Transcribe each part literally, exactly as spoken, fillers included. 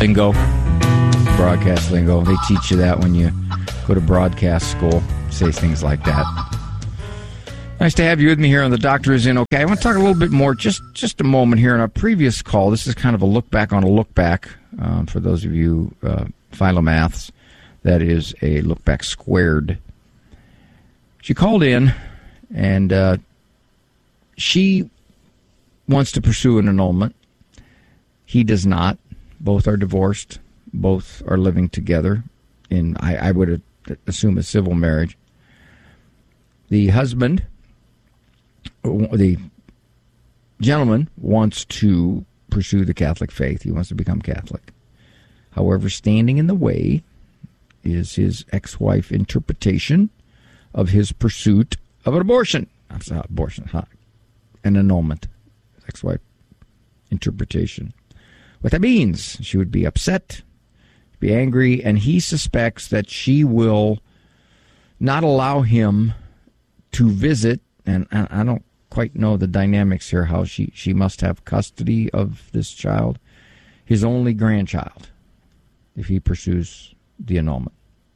lingo, broadcast lingo. They teach you that when you go to broadcast school. Say things like that. Nice to have you with me here on The Doctor Is In. Okay, I want to talk a little bit more, just just a moment here. In our previous call, this is kind of a look back on a look back. Um, for those of you uh, philomaths, that is a look back squared. She called in, and uh, she wants to pursue an annulment. He does not. Both are divorced. Both are living together in, I, I would assume, a civil marriage. The husband, the gentleman, wants to pursue the Catholic faith. He wants to become Catholic. However, standing in the way is his ex-wife interpretation of his pursuit of an abortion. I'm sorry, abortion, huh? An annulment. Ex-wife interpretation. What that means, she would be upset, be angry, and he suspects that she will not allow him to visit, and I don't quite know the dynamics here, how she, she must have custody of this child, his only grandchild, if he pursues the annulment.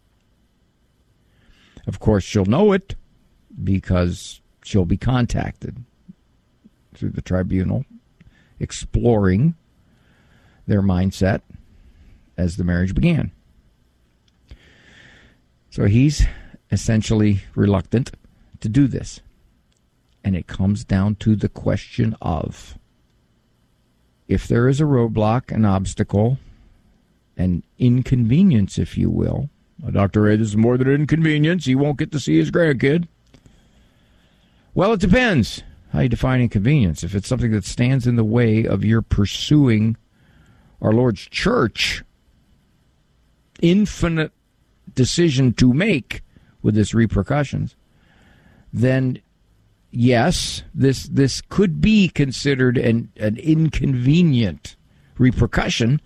Of course, she'll know it because she'll be contacted through the tribunal, exploring their mindset as the marriage began. So he's essentially reluctant to do this. And it comes down to the question of, if there is a roadblock, an obstacle, an inconvenience, if you will. Doctor Ray, this is more than an inconvenience. He won't get to see his grandkid. Well, it depends how you define inconvenience. If it's something that stands in the way of your pursuing our Lord's church, infinite decision to make with its repercussions, then yes, this this could be considered an, an inconvenient repercussion.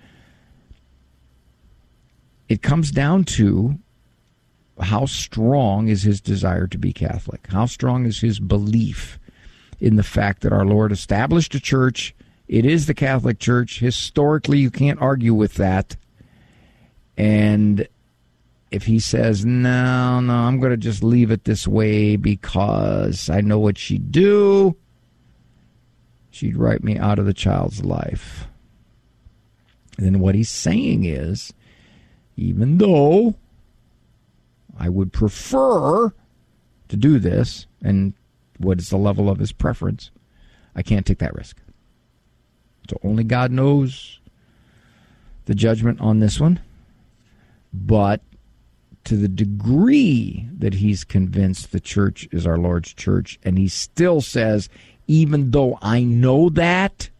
It comes down to how strong is his desire to be Catholic? How strong is his belief in the fact that our Lord established a church? It is the Catholic Church. Historically, you can't argue with that. And if he says, no, no, I'm going to just leave it this way because I know what she'd do, she'd write me out of the child's life. And then what he's saying is, even though I would prefer to do this, and what is the level of his preference, I can't take that risk. So only God knows the judgment on this one. But to the degree that he's convinced the church is our Lord's church, and he still says, even though I know that,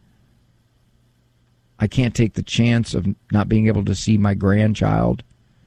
I can't take the chance of not being able to see my grandchild.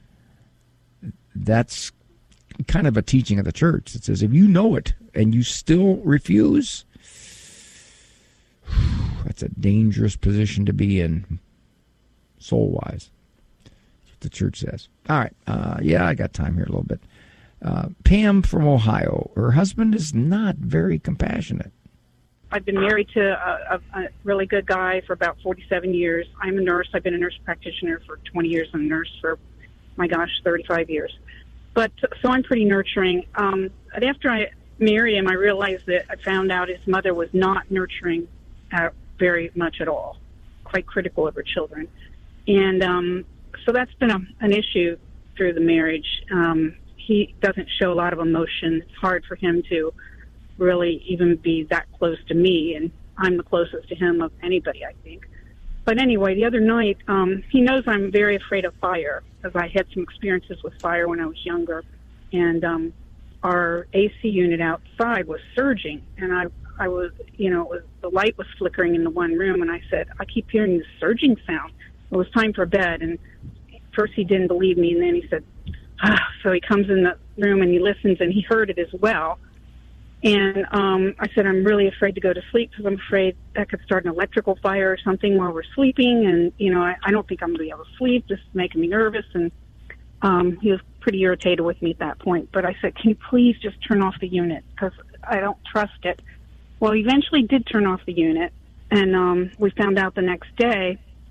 That's kind of a teaching of the church. It says, if you know it and you still refuse, that's a dangerous position to be in, soul-wise. That's what the church says. All right. Uh, yeah, I got time here a little bit. Uh, Pam from Ohio. Her husband is not very compassionate. I've been married to a, a, a really good guy for about forty-seven years. I'm a nurse. I've been a nurse practitioner for twenty years. I'm a nurse for, my gosh, thirty-five years. But so I'm pretty nurturing. Um, but after I married him, I realized that I found out his mother was not nurturing uh, very much at all, quite critical of her children. And um, so that's been a, an issue through the marriage. Um, he doesn't show a lot of emotion. It's hard for him to really even be that close to me, and I'm the closest to him of anybody, I think. But anyway, the other night, um, he knows I'm very afraid of fire, because I had some experiences with fire when I was younger, and um, our A C unit outside was surging, and I, I was, you know, it was, the light was flickering in the one room, and I said, I keep hearing this surging sound. It was time for bed, and first he didn't believe me, and then he said, ah. So he comes in the room and he listens, and he heard it as well. And um, I said, I'm really afraid to go to sleep because I'm afraid that could start an electrical fire or something while we're sleeping. And, you know, I, I don't think I'm going to be able to sleep. This is making me nervous. And um, he was pretty irritated with me at that point. But I said, can you please just turn off the unit because I don't trust it. Well, he eventually did turn off the unit. And um, we found out the next day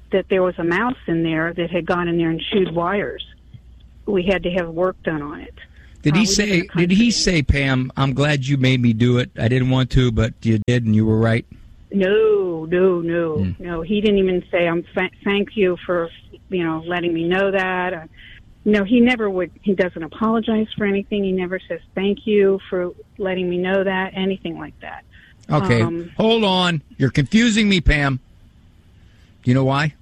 that there was a mouse in there that had gone in there and chewed wires. We had to have work done on it. Did he uh, say? Did he say, Pam, I'm glad you made me do it. I didn't want to, but you did, and you were right? No, no, no, mm. no. He didn't even say, "I'm fa- thank you for, you know, letting me know that." Uh, no, he never would. He doesn't apologize for anything. He never says thank you for letting me know that. Anything like that. Okay, um, hold on. You're confusing me, Pam. You know why?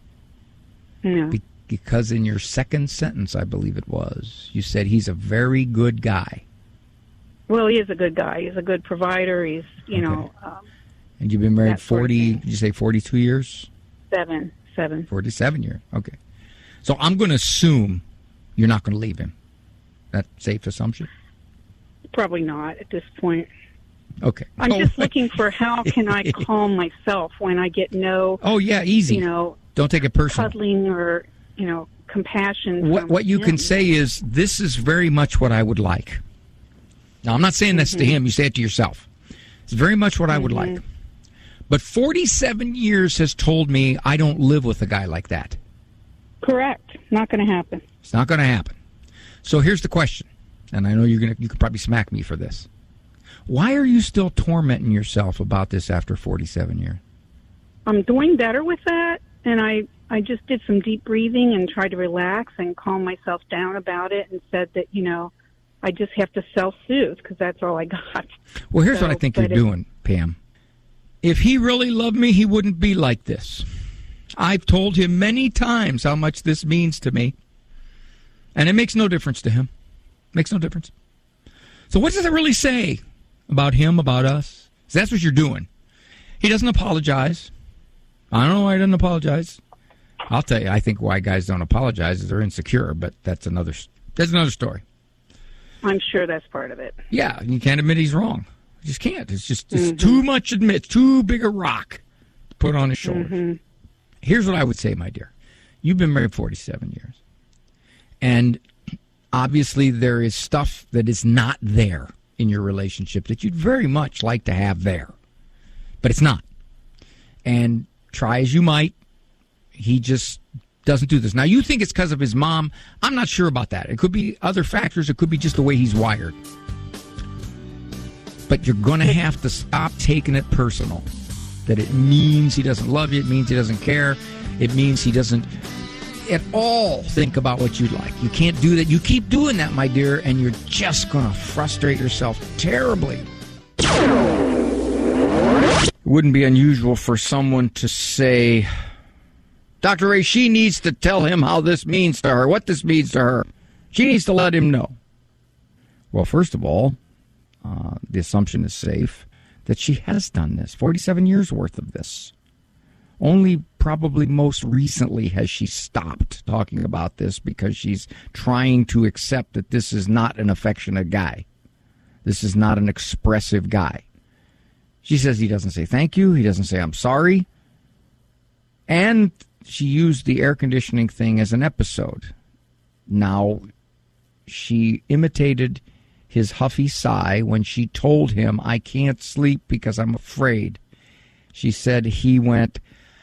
No. Be- because in your second sentence, I believe it was, you said he's a very good guy. Well, he is a good guy. He's a good provider. He's, you okay. know. Um, and you've been married forty, sort of did you say forty-two years? Seven. Seven. forty-seven years. Okay. So I'm going to assume you're not going to leave him. That safe assumption? Probably not at this point. Okay. I'm oh, just looking for how can I calm myself when I get no. Oh yeah, easy. You know, don't take it personal. Cuddling or you know compassion. What what you him. can say is, this is very much what I would like. Now I'm not saying this mm-hmm. to him. You say it to yourself. It's very much what I would mm-hmm. like. But forty-seven years has told me I don't live with a guy like that. Correct. Not going to happen. It's not going to happen. So here's the question, and I know you're gonna you could probably smack me for this. Why are you still tormenting yourself about this after forty-seven years? I'm doing better with that, and I, I just did some deep breathing and tried to relax and calm myself down about it and said that, you know, I just have to self-soothe because that's all I got. Well, here's so, what I think you're it, doing, Pam. If he really loved me, he wouldn't be like this. I've told him many times how much this means to me, and it makes no difference to him. Makes no difference. So what does it really say about him, about us? That's what you're doing. He doesn't apologize. I don't know why he doesn't apologize. I'll tell you, I think why guys don't apologize is they're insecure, but that's another that's another story. I'm sure that's part of it. Yeah, you can't admit he's wrong. You just can't. It's just it's mm-hmm. too much admit, too big a rock to put on his shoulders. Mm-hmm. Here's what I would say, my dear. You've been married forty-seven years. And obviously there is stuff that is not there in your relationship that you'd very much like to have there. But it's not. And try as you might, he just doesn't do this. Now, you think it's because of his mom. I'm not sure about that. It could be other factors. It could be just the way he's wired. But you're going to have to stop taking it personal. That it means he doesn't love you. It means he doesn't care. It means he doesn't at all think about what you'd like. You can't do that. You keep doing that, my dear, and you're just going to frustrate yourself terribly. It wouldn't be unusual for someone to say, Doctor Ray, she needs to tell him how this means to her, what this means to her. She needs to let him know. Well, first of all, uh, the assumption is safe that she has done this, forty-seven years worth of this. Only probably most recently has she stopped talking about this because she's trying to accept that this is not an affectionate guy. This is not an expressive guy. She says he doesn't say thank you. He doesn't say I'm sorry. And she used the air conditioning thing as an episode. Now, she imitated his huffy sigh when she told him, I can't sleep because I'm afraid. She said he went,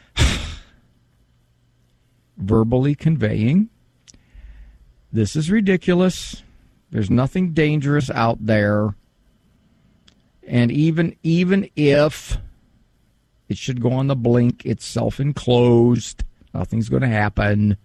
verbally conveying, this is ridiculous. There's nothing dangerous out there. And even even if it should go on the blink, it's self-enclosed. Nothing's going to happen.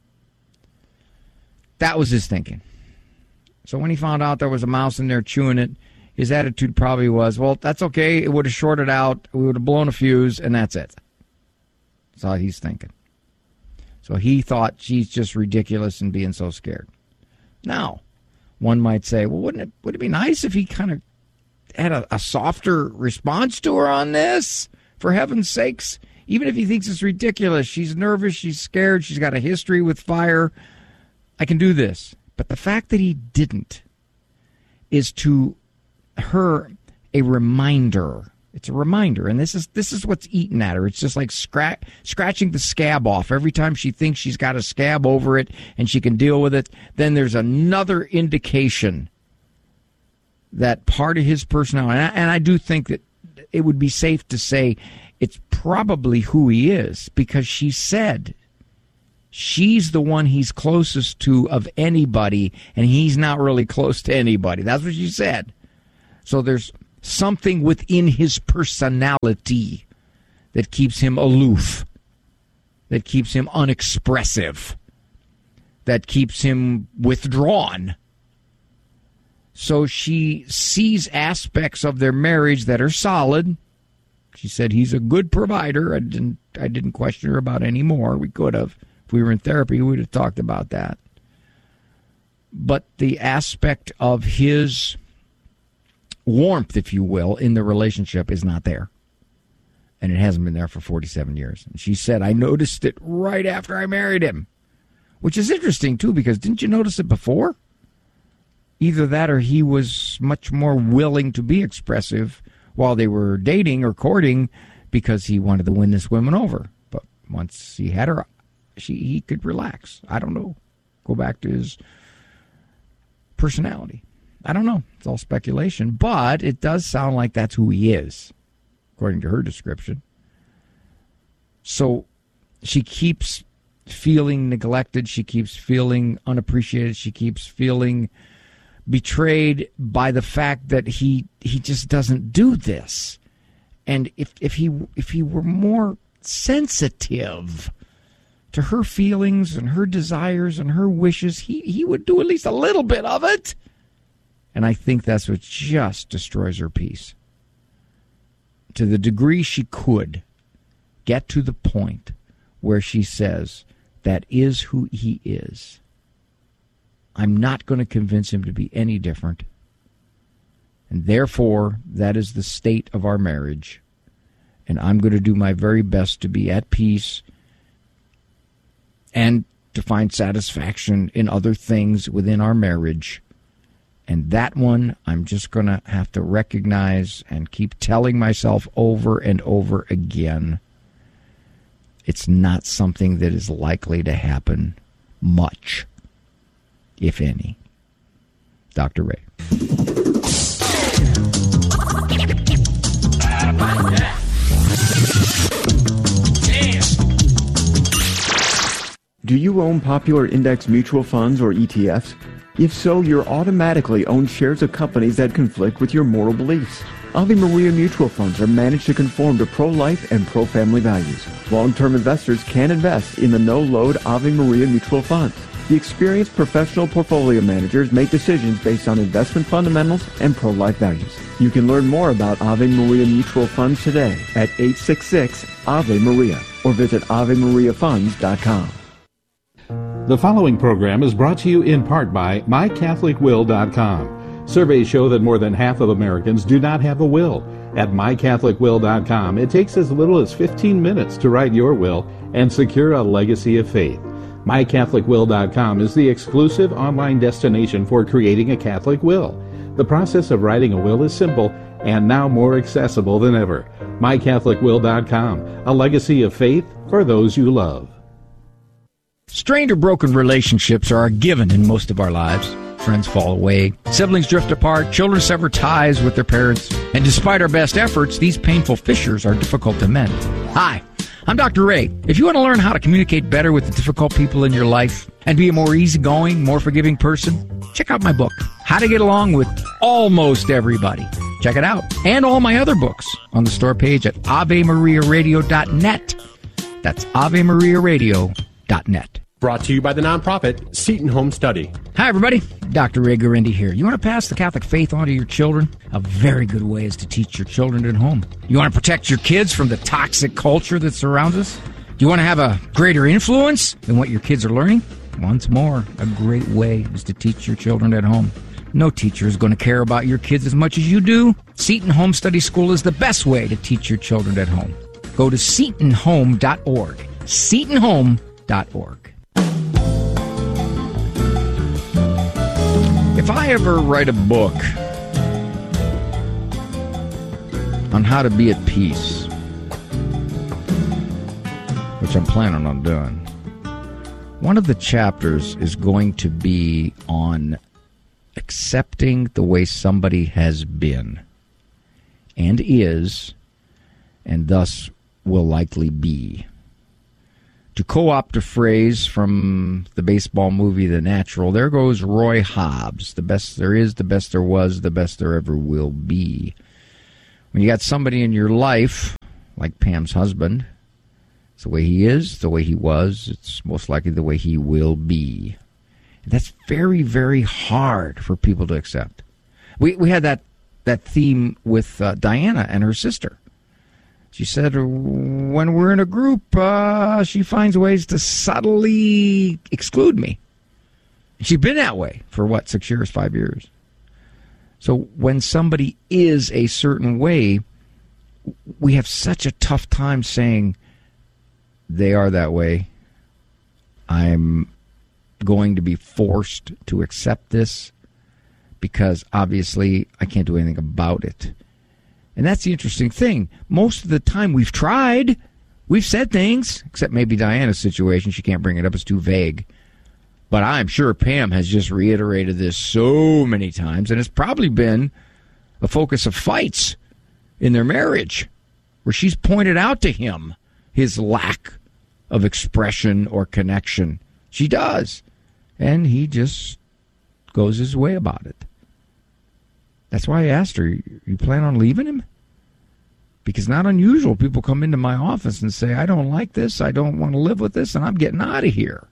That was his thinking. So when he found out there was a mouse in there chewing it, his attitude probably was, well, that's okay. It would have shorted out. We would have blown a fuse, and that's it. That's how he's thinking. So he thought she's just ridiculous and being so scared. Now, one might say, well, wouldn't it, would it be nice if he kind of had a, a softer response to her on this? For heaven's sakes, even if he thinks it's ridiculous, she's nervous, she's scared, she's got a history with fire, I can do this. But the fact that he didn't is to her a reminder. It's a reminder, and this is this is what's eating at her. It's just like scratch, scratching the scab off. Every time she thinks she's got a scab over it and she can deal with it, then there's another indication that part of his personality, and I, and I do think that it would be safe to say it's probably who he is, because she said She's the one he's closest to of anybody, and he's not really close to anybody. That's what she said. So there's something within his personality that keeps him aloof, that keeps him unexpressive, that keeps him withdrawn. So she sees aspects of their marriage that are solid. She said he's a good provider. I didn't I didn't question her about any more. We could have. If we were in therapy, we would have talked about that. But the aspect of his warmth, if you will, in the relationship is not there. And it hasn't been there for forty-seven years. And she said, I noticed it right after I married him. Which is interesting, too, because didn't you notice it before? Either that or he was much more willing to be expressive while they were dating or courting because he wanted to win this woman over. But once he had her, she he could relax. I don't know. Go back to his personality. I don't know. It's all speculation. But it does sound like that's who he is, according to her description. So she keeps feeling neglected. She keeps feeling unappreciated. She keeps feeling betrayed by the fact that he he just doesn't do this. And if if he if he were more sensitive to her feelings and her desires and her wishes, he, he would do at least a little bit of it. And I think that's what just destroys her peace. To the degree she could get to the point where she says, that is who he is. I'm not going to convince him to be any different. And therefore, that is the state of our marriage. And I'm going to do my very best to be at peace and to find satisfaction in other things within our marriage. And that one, I'm just going to have to recognize and keep telling myself over and over again, it's not something that is likely to happen much, if any. Doctor Ray. Do you own popular index mutual funds or E T Fs? If so, you're automatically owned shares of companies that conflict with your moral beliefs. Ave Maria mutual funds are managed to conform to pro-life and pro-family values. Long-term investors can invest in the no-load Ave Maria mutual funds. The experienced professional portfolio managers make decisions based on investment fundamentals and pro-life values. You can learn more about Ave Maria mutual funds today at eight six six Ave Maria or visit ave maria funds dot com. The following program is brought to you in part by my catholic will dot com. Surveys show that more than half of Americans do not have a will. At my catholic will dot com, it takes as little as fifteen minutes to write your will and secure a legacy of faith. my catholic will dot com is the exclusive online destination for creating a Catholic will. The process of writing a will is simple and now more accessible than ever. my catholic will dot com, a legacy of faith for those you love. Strained or broken relationships are a given in most of our lives. Friends fall away, siblings drift apart, children sever ties with their parents, and despite our best efforts, these painful fissures are difficult to mend. Hi, I'm Doctor Ray. If you want to learn how to communicate better with the difficult people in your life and be a more easygoing, more forgiving person, check out my book, How to Get Along with Almost Everybody. Check it out. And all my other books on the store page at ave maria radio dot net. That's ave maria radio dot net. Brought to you by the nonprofit Seton Home Study. Hi, everybody. Doctor Ray Guarendi here. You want to pass the Catholic faith on to your children? A very good way is to teach your children at home. You want to protect your kids from the toxic culture that surrounds us? Do you want to have a greater influence than what your kids are learning? Once more, a great way is to teach your children at home. No teacher is going to care about your kids as much as you do. Seton Home Study School is the best way to teach your children at home. Go to seton home dot org. seton home dot org. If I ever write a book on how to be at peace, which I'm planning on doing, one of the chapters is going to be on accepting the way somebody has been and is, and thus will likely be. To co-opt a phrase from the baseball movie The Natural, there goes Roy Hobbs. The best there is, the best there was, the best there ever will be. When you got somebody in your life, like Pam's husband, it's the way he is, the way he was, it's most likely the way he will be. And that's very, very hard for people to accept. We we had that, that theme with uh, Diana and her sister. She said when we're in a group, uh, she finds ways to subtly exclude me. She's been that way for, what, six years, five years? So when somebody is a certain way, we have such a tough time saying, they are that way. I'm going to be forced to accept this because obviously I can't do anything about it. And that's the interesting thing. Most of the time we've tried. We've said things, except maybe Diana's situation. She can't bring it up. It's too vague. But I'm sure Pam has just reiterated this so many times, and it's probably been a focus of fights in their marriage, where she's pointed out to him his lack of expression or connection. She does. And he just goes his way about it. That's why I asked her, you plan on leaving him? Because not unusual. People come into my office and say, I don't like this, I don't want to live with this, and I'm getting out of here.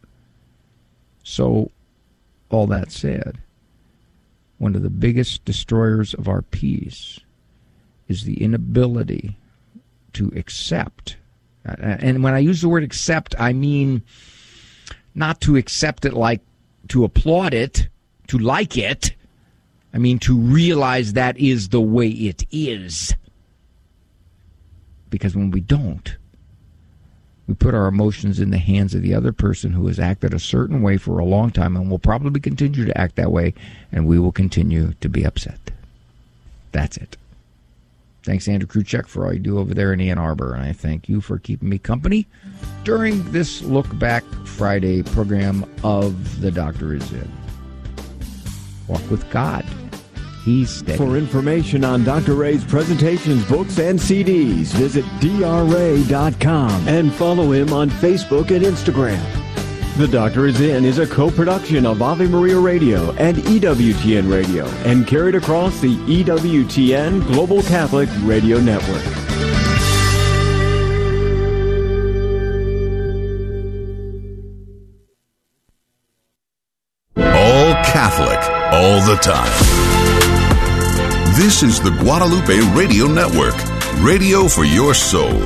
So, all that said, one of the biggest destroyers of our peace is the inability to accept. And when I use the word accept, I mean not to accept it like to applaud it, to like it. I mean to realize that is the way it is. Because when we don't, we put our emotions in the hands of the other person who has acted a certain way for a long time and will probably continue to act that way, and we will continue to be upset. That's it. Thanks, Andrew Kruchek, for all you do over there in Ann Arbor, and I thank you for keeping me company during this Look Back Friday program of The Doctor Is In. Walk with God. He's steady. For information on Doctor Ray's presentations, books, and C Ds, visit D R ray dot com and follow him on Facebook and Instagram. The Doctor Is In is a co-production of Ave Maria Radio and E W T N Radio and carried across the E W T N Global Catholic Radio Network. All Catholic, all the time. This is the Guadalupe Radio Network, radio for your soul.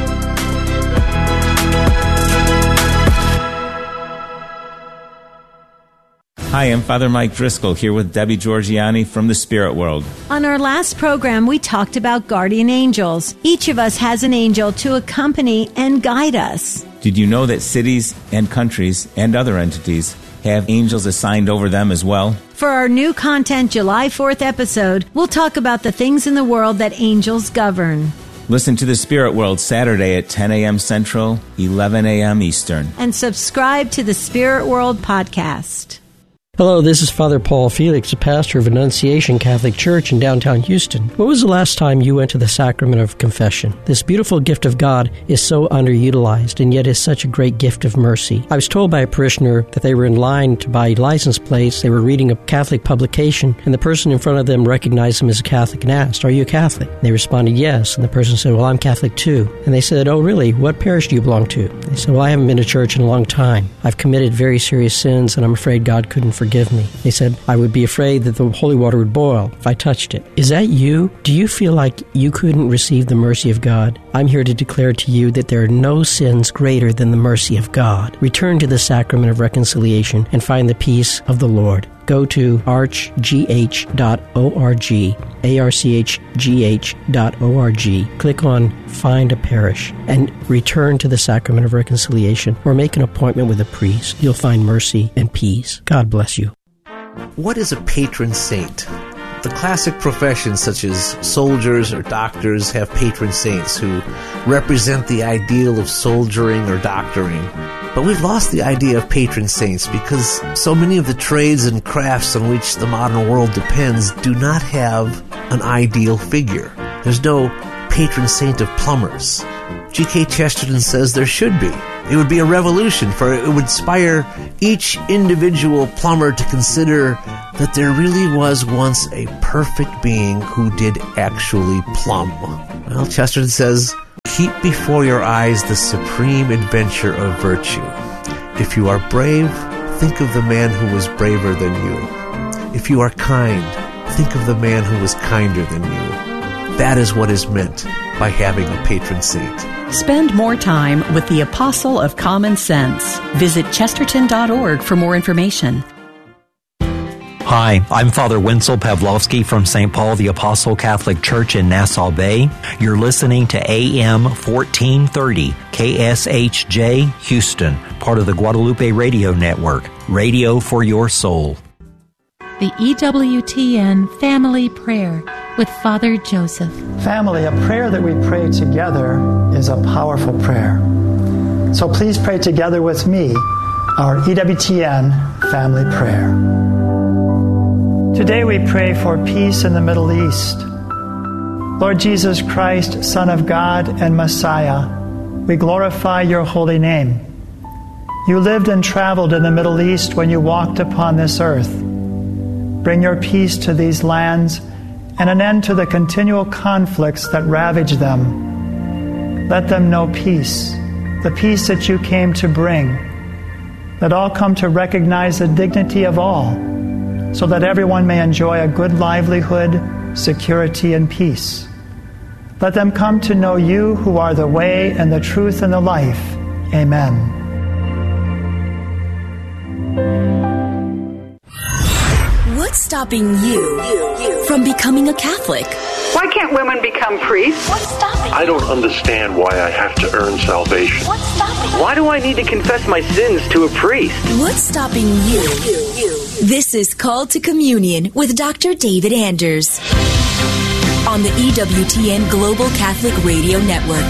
Hi, I'm Father Mike Driscoll here with Debbie Georgiani from the Spirit World. On our last program, we talked about guardian angels. Each of us has an angel to accompany and guide us. Did you know that cities and countries and other entities have angels assigned over them as well? For our new content July fourth episode, we'll talk about the things in the world that angels govern. Listen to the Spirit World Saturday at ten a.m. Central, eleven a.m. Eastern. And subscribe to the Spirit World podcast. Hello, this is Father Paul Felix, a pastor of Annunciation Catholic Church in downtown Houston. When was the last time you went to the sacrament of confession? This beautiful gift of God is so underutilized, and yet is such a great gift of mercy. I was told by a parishioner that they were in line to buy license plates. They were reading a Catholic publication, and the person in front of them recognized them as a Catholic and asked, "Are you a Catholic?" They responded, "Yes." And the person said, "Well, I'm Catholic too." And they said, "Oh, really? What parish do you belong to?" They said, "Well, I haven't been to church in a long time. I've committed very serious sins, and I'm afraid God couldn't forgive me." They said, "I would be afraid that the holy water would boil if I touched it." Is that you? Do you feel like you couldn't receive the mercy of God? I'm here to declare to you that there are no sins greater than the mercy of God. Return to the sacrament of reconciliation and find the peace of the Lord. Go to arch g h dot org, A R C H G H dot org. Click on Find a Parish and return to the sacrament of reconciliation or make an appointment with a priest. You'll find mercy and peace. God bless you. What is a patron saint? The classic professions such as soldiers or doctors have patron saints who represent the ideal of soldiering or doctoring. But we've lost the idea of patron saints because so many of the trades and crafts on which the modern world depends do not have an ideal figure. There's no patron saint of plumbers. G K Chesterton says there should be. It would be a revolution, for it would inspire each individual plumber to consider that there really was once a perfect being who did actually plumb. Well, Chesterton says, keep before your eyes the supreme adventure of virtue. If you are brave, think of the man who was braver than you. If you are kind, think of the man who was kinder than you. That is what is meant by having a patron saint. Spend more time with the Apostle of Common Sense. Visit chesterton dot org for more information. Hi, I'm Father Wenzel Pavlovsky from Saint Paul the Apostle Catholic Church in Nassau Bay. You're listening to A M fourteen thirty, K S H J, Houston, part of the Guadalupe Radio Network, radio for your soul. The E W T N Family Prayer with Father Joseph. Family, a prayer that we pray together is a powerful prayer. So please pray together with me our E W T N Family Prayer. Today we pray for peace in the Middle East. Lord Jesus Christ, Son of God and Messiah, we glorify your holy name. You lived and traveled in the Middle East when you walked upon this earth. Bring your peace to these lands and an end to the continual conflicts that ravage them. Let them know peace, the peace that you came to bring. Let all come to recognize the dignity of all, so that everyone may enjoy a good livelihood, security, and peace. Let them come to know you, who are the way and the truth and the life. Amen. What's stopping you from becoming a Catholic? Why can't women become priests? What's stopping I don't understand why I have to earn salvation. What's stopping Why do I need to confess my sins to a priest? What's stopping you? This is Called to Communion with Doctor David Anders on the E W T N Global Catholic Radio Network.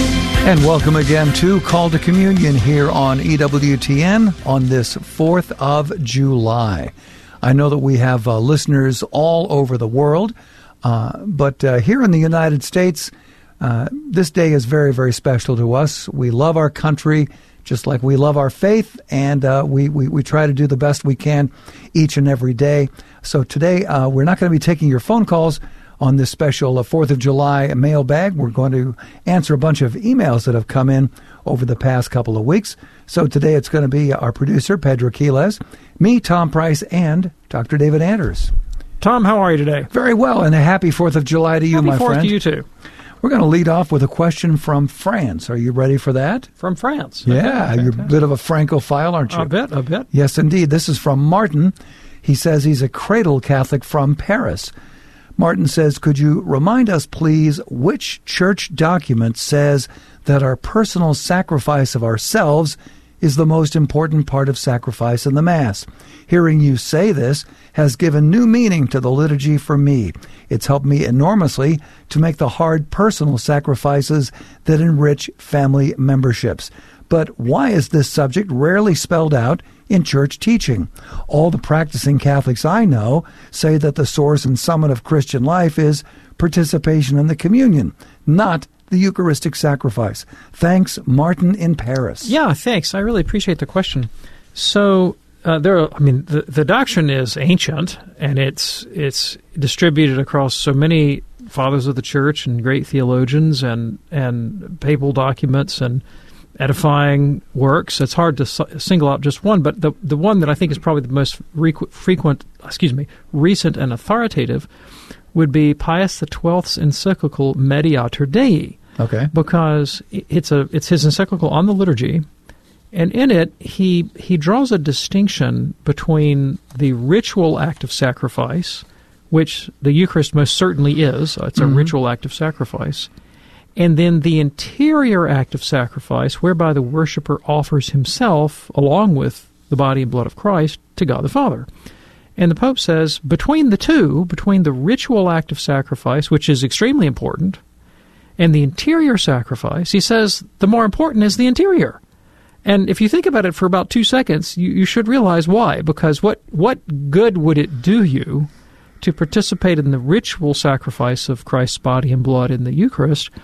And welcome again to Call to Communion here on E W T N on this fourth of July. I know that we have uh, listeners all over the world, uh, but uh, here in the United States, uh, this day is very, very special to us. We love our country just like we love our faith, and uh, we, we, we try to do the best we can each and every day. So today, uh, we're not going to be taking your phone calls on this special uh, fourth of July mailbag. We're going to answer a bunch of emails that have come in over the past couple of weeks. So today it's going to be our producer, Pedro Quiles, me, Tom Price, and Doctor David Anders. Tom, how are you today? Very well, and a happy fourth of July to you, happy my fourth friend. To you, too. We're going to lead off with a question from France. Are you ready for that? From France? Yeah, okay, you're a bit of a Francophile, aren't you? A bit, a bit. Yes, indeed. This is from Martin. He says he's a cradle Catholic from Paris. Martin says, could you remind us, please, which church document says that our personal sacrifice of ourselves is the most important part of sacrifice in the Mass? Hearing you say this has given new meaning to the liturgy for me. It's helped me enormously to make the hard personal sacrifices that enrich family memberships. But why is this subject rarely spelled out in church teaching? All the practicing Catholics I know say that the source and summit of Christian life is participation in the communion, not the Eucharistic sacrifice. Thanks, Martin in Paris. Yeah, thanks. I really appreciate the question. So, uh, there. Are, I mean, the, the doctrine is ancient, and it's it's distributed across so many fathers of the church and great theologians and and papal documents and edifying works. It's hard to su- single out just one, but the the one that I think is probably the most requ- frequent, excuse me, recent and authoritative would be Pius the twelfth's encyclical Mediator Dei. Okay. Because it's a it's his encyclical on the liturgy, and in it he he draws a distinction between the ritual act of sacrifice, which the Eucharist most certainly is. It's a mm-hmm. ritual act of sacrifice. And then the interior act of sacrifice, whereby the worshiper offers himself, along with the body and blood of Christ, to God the Father. And the Pope says, between the two, between the ritual act of sacrifice, which is extremely important, and the interior sacrifice, he says the more important is the interior. And if you think about it for about two seconds, you, you should realize why. Because what, what good would it do you to participate in the ritual sacrifice of Christ's body and blood in the Eucharist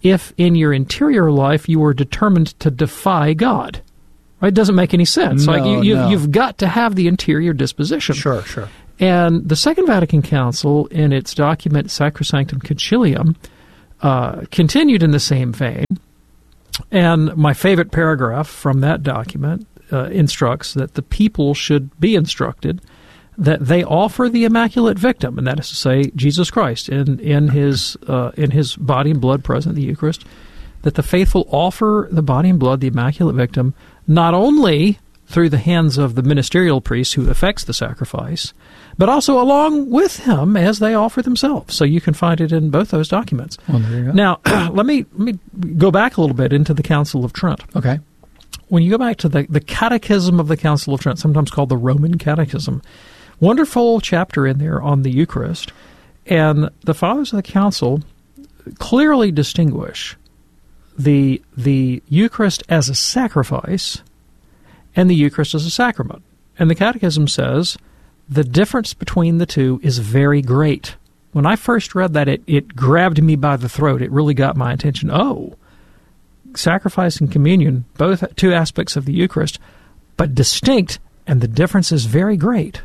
if in your interior life you were determined to defy God. Right? It doesn't make any sense. No, like you, you've, no. you've got to have the interior disposition. Sure, sure. And the Second Vatican Council, in its document Sacrosanctum Concilium, uh, continued in the same vein. And my favorite paragraph from that document uh, instructs that the people should be instructed that they offer the Immaculate Victim, and that is to say, Jesus Christ, in in his uh, in his body and blood present in the Eucharist, that the faithful offer the body and blood, the Immaculate Victim, not only through the hands of the ministerial priest who effects the sacrifice, but also along with him as they offer themselves. So you can find it in both those documents. Well, there you go. Now, let me let me go back a little bit into the Council of Trent. Okay. When you go back to the, the Catechism of the Council of Trent, sometimes called the Roman Catechism, wonderful chapter in there on the Eucharist, and the Fathers of the Council clearly distinguish the the Eucharist as a sacrifice and the Eucharist as a sacrament. And the Catechism says the difference between the two is very great. When I first read that, it, it grabbed me by the throat. It really got my attention. Oh, sacrifice and communion, both two aspects of the Eucharist, but distinct, and the difference is very great.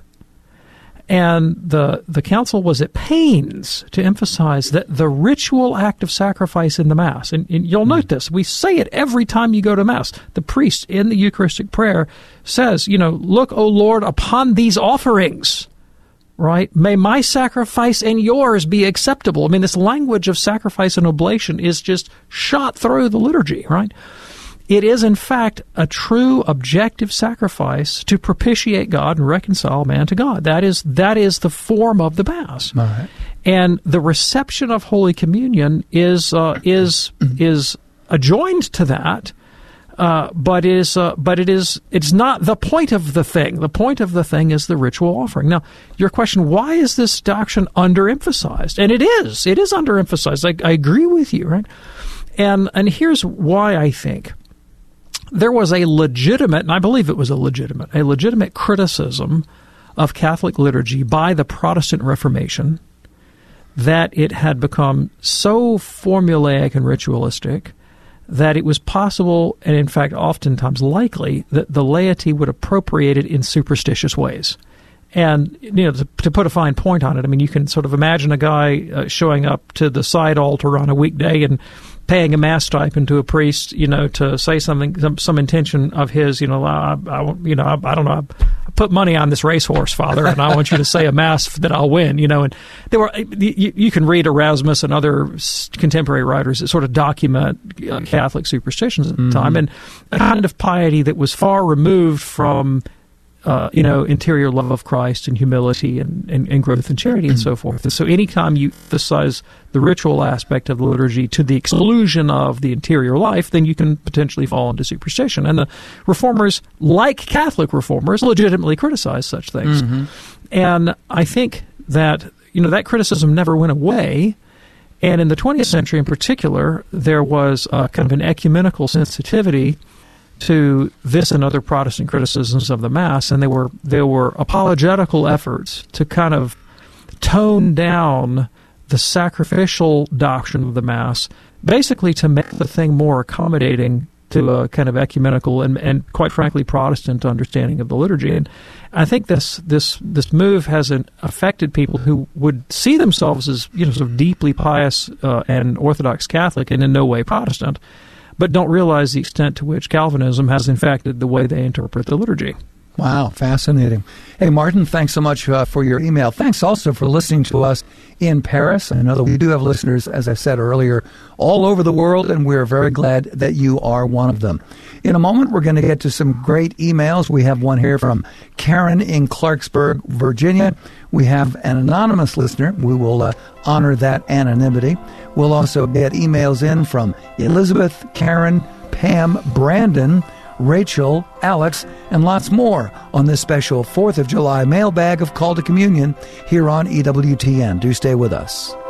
And the the council was at pains to emphasize that the ritual act of sacrifice in the Mass, and, and you'll note this, we say it every time you go to Mass. The priest in the Eucharistic prayer says, you know, look, O Lord, upon these offerings, right? May my sacrifice and yours be acceptable. I mean, this language of sacrifice and oblation is just shot through the liturgy, right? It is, in fact, a true objective sacrifice to propitiate God and reconcile man to God. That is that is the form of the Mass. All right. And the reception of Holy Communion is uh, is is adjoined to that, uh, but is uh, but it is it's not the point of the thing. The point of the thing is the ritual offering. Now, your question: why is this doctrine underemphasized? And it is. It is underemphasized. I, I agree with you, right? And and here's why I think. There was a legitimate, and I believe it was a legitimate, a legitimate criticism of Catholic liturgy by the Protestant Reformation that it had become so formulaic and ritualistic that it was possible, and in fact oftentimes likely, that the laity would appropriate it in superstitious ways. And, you know, to, to put a fine point on it, I mean, you can sort of imagine a guy uh, showing up to the side altar on a weekday and paying a mass stipend to a priest, you know, to say something, some, some intention of his, you know, I, I you know, I, I don't know, I, I put money on this racehorse, Father, and I want you to say a mass that I'll win, you know. And there were, you, you can read Erasmus and other contemporary writers that sort of document uh, Catholic superstitions at the Mm-hmm. time, and a kind of piety that was far removed from Uh, you know, interior love of Christ and humility and, and, and growth in charity and so forth. And so anytime you emphasize the ritual aspect of the liturgy to the exclusion of the interior life, then you can potentially fall into superstition. And the reformers, like Catholic reformers, legitimately criticize such things. Mm-hmm. And I think that, you know, that criticism never went away. And in the twentieth century in particular, there was a kind of an ecumenical sensitivity to this and other Protestant criticisms of the Mass, and there were there were apologetical efforts to kind of tone down the sacrificial doctrine of the Mass, basically to make the thing more accommodating to a kind of ecumenical and, and quite frankly, Protestant understanding of the liturgy. And I think this this this move has affected people who would see themselves as, you know, sort of deeply pious uh, and Orthodox Catholic and in no way Protestant, but don't realize the extent to which Calvinism has infected the way they interpret the liturgy. Wow, fascinating. Hey, Martin, thanks so much uh, for your email. Thanks also for listening to us in Paris. I know that we do have listeners, as I said earlier, all over the world, and we're very glad that you are one of them. In a moment, we're going to get to some great emails. We have one here from Karen in Clarksburg, Virginia. We have an anonymous listener. We will uh, honor that anonymity. We'll also get emails in from Elizabeth, Karen, Pam, Brandon, Rachel, Alex, and lots more on this special fourth of July mailbag of Call to Communion here on E W T N. Do stay with us.